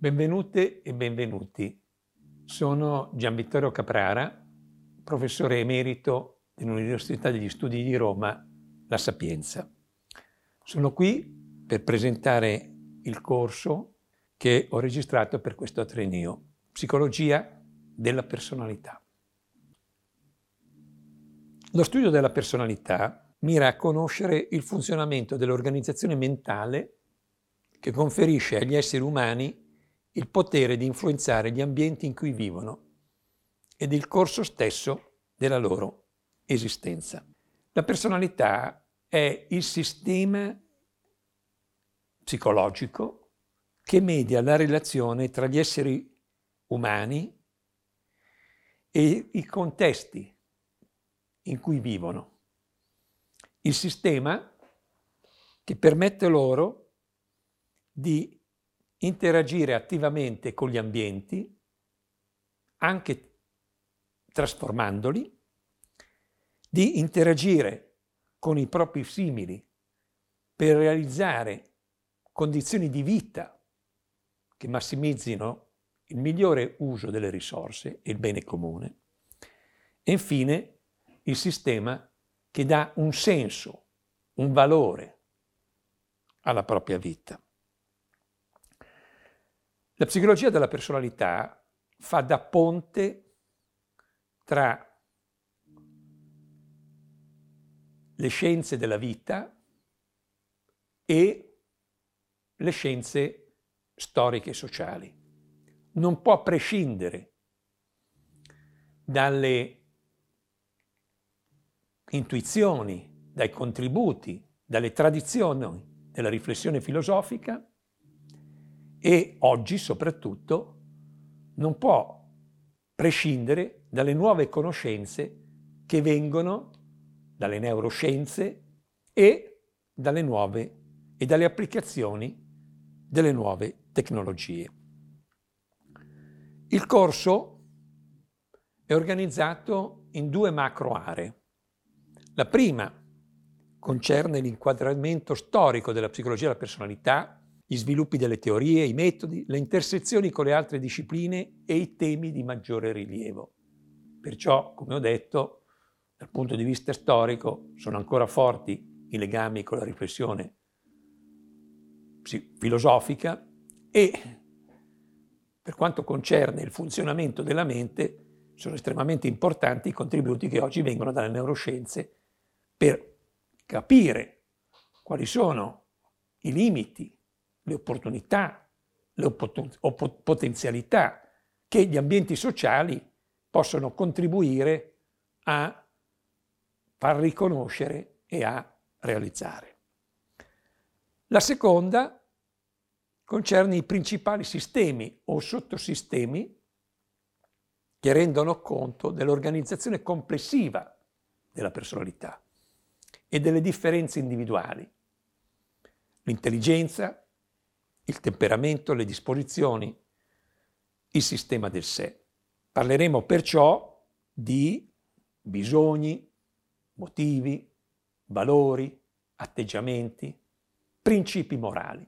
Benvenute e benvenuti. Sono Gianvittorio Caprara, professore emerito dell'Università degli Studi di Roma, La Sapienza. Sono qui per presentare il corso che ho registrato per questo Ateneo, Psicologia della personalità. Lo studio della personalità mira a conoscere il funzionamento dell'organizzazione mentale che conferisce agli esseri umani il potere di influenzare gli ambienti in cui vivono ed il corso stesso della loro esistenza. La personalità è il sistema psicologico che media la relazione tra gli esseri umani e i contesti in cui vivono. Il sistema che permette loro di interagire attivamente con gli ambienti, anche trasformandoli, di interagire con i propri simili per realizzare condizioni di vita che massimizzino il migliore uso delle risorse e il bene comune. E infine il sistema che dà un senso, un valore alla propria vita. La psicologia della personalità fa da ponte tra le scienze della vita e le scienze storiche e sociali. Non può prescindere dalle intuizioni, dai contributi, dalle tradizioni della riflessione filosofica e oggi soprattutto non può prescindere dalle nuove conoscenze che vengono dalle neuroscienze e dalle applicazioni delle nuove tecnologie. Il corso è organizzato in due macro aree. La prima concerne l'inquadramento storico della psicologia della personalità, gli sviluppi delle teorie, i metodi, le intersezioni con le altre discipline e i temi di maggiore rilievo. Perciò, come ho detto, dal punto di vista storico sono ancora forti i legami con la riflessione filosofica e per quanto concerne il funzionamento della mente sono estremamente importanti i contributi che oggi vengono dalle neuroscienze per capire quali sono i limiti, le opportunità, le potenzialità che gli ambienti sociali possono contribuire a far riconoscere e a realizzare. La seconda concerne i principali sistemi o sottosistemi che rendono conto dell'organizzazione complessiva della personalità e delle differenze individuali. L'intelligenza, il temperamento, le disposizioni, il sistema del sé. Parleremo perciò di bisogni, motivi, valori, atteggiamenti, principi morali.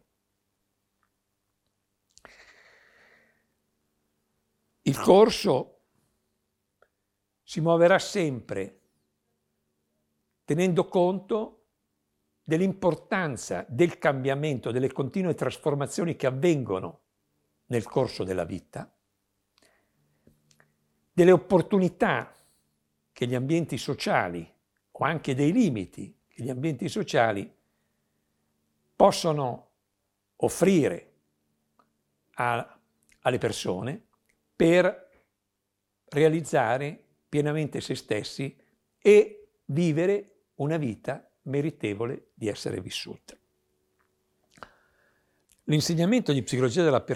Il corso si muoverà sempre tenendo conto dell'importanza del cambiamento, delle continue trasformazioni che avvengono nel corso della vita, delle opportunità che gli ambienti sociali o anche dei limiti che gli ambienti sociali possono offrire alle persone per realizzare pienamente se stessi e vivere una vita meritevole di essere vissuta. L'insegnamento di psicologia della